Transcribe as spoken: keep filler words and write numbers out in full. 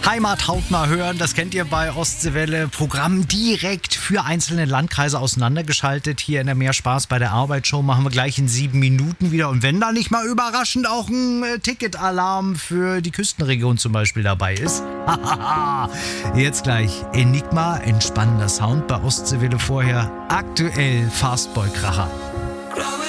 Heimat hautnah hören, das kennt ihr bei Ostseewelle. Programm direkt für einzelne Landkreise auseinandergeschaltet. Hier in der Mehr Spaß bei der Arbeitsshow machen wir gleich in sieben Minuten wieder. Und wenn da nicht mal überraschend auch ein äh, Ticketalarm für die Küstenregion zum Beispiel dabei ist. Jetzt gleich Enigma, entspannender Sound bei Ostseewelle vorher. Aktuell Fastboy-Kracher.